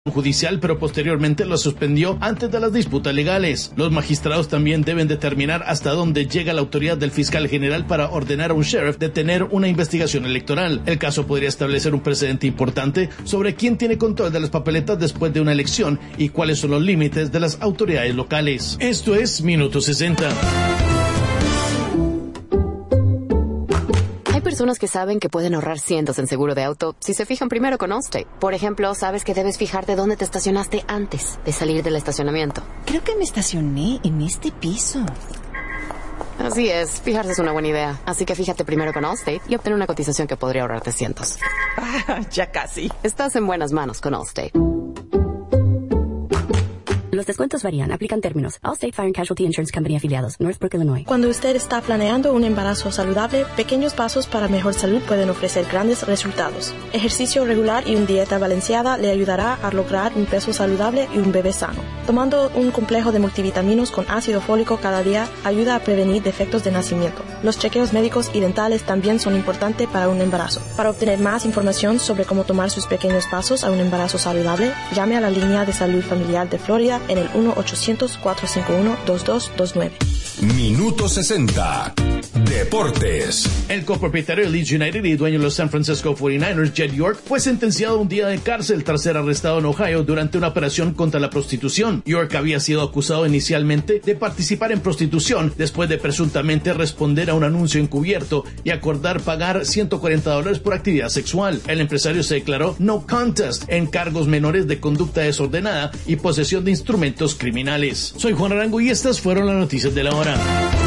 judicial, pero posteriormente lo suspendió antes de las disputas legales. Los magistrados también deben determinar hasta dónde llega la autoridad del fiscal general para ordenar a un sheriff detener una investigación electoral. El caso podría establecer un precedente importante sobre quién tiene control de las papeletas después de una elección y cuáles son los límites de las autoridades locales. Esto es Minuto 60. Hay personas que saben que pueden ahorrar cientos en seguro de auto si se fijan primero con Allstate. Por ejemplo, sabes que debes fijarte dónde te estacionaste antes de salir del estacionamiento. Creo que me estacioné en este piso. Así es, fijarse es una buena idea. Así que fíjate primero con Allstate y obtén una cotización que podría ahorrarte cientos. Ya casi. Estás en buenas manos con Allstate. Los descuentos varían. Aplican términos. Allstate Fire and Casualty Insurance Company afiliados. Northbrook, Illinois. Cuando usted está planeando un embarazo saludable, pequeños pasos para mejor salud pueden ofrecer grandes resultados. Ejercicio regular y una dieta balanceada le ayudará a lograr un peso saludable y un bebé sano. Tomando un complejo de multivitaminos con ácido fólico cada día ayuda a prevenir defectos de nacimiento. Los chequeos médicos y dentales también son importantes para un embarazo. Para obtener más información sobre cómo tomar sus pequeños pasos a un embarazo saludable, llame a la línea de salud familiar de Florida en el 1-800-451-2229. Minuto 60. Deportes. El copropietario de Leeds United y dueño de los San Francisco 49ers, Jed York, fue sentenciado a un día de cárcel tras ser arrestado en Ohio durante una operación contra la prostitución. York había sido acusado inicialmente de participar en prostitución después de presuntamente responder a un anuncio encubierto y acordar pagar $140 por actividad sexual. El empresario se declaró no contest en cargos menores de conducta desordenada y posesión de instrumentos criminales. Soy Juan Arango y estas fueron las noticias de la hora.